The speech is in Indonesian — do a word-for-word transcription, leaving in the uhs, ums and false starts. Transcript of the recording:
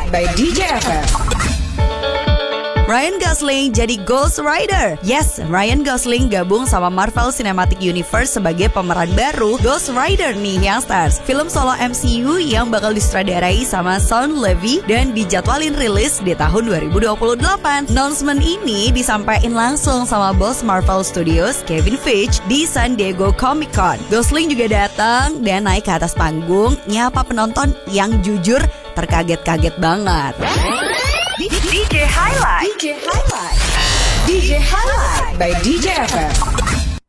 Highlight by D J F M. Ryan Gosling jadi Ghost Rider. Yes, Ryan Gosling gabung sama Marvel Cinematic Universe sebagai pemeran baru Ghost Rider nih yang stars. Film solo M C U yang bakal disutradarai sama Shawn Levy dan dijadwalin rilis di tahun dua ribu dua puluh delapan. Announcement ini disampaikan langsung sama bos Marvel Studios Kevin Feige di San Diego Comic Con. Gosling juga datang dan naik ke atas panggung nyapa penonton yang jujur terkaget-kaget banget. D J Highlight. D J Highlight. D J Highlight by D J F M.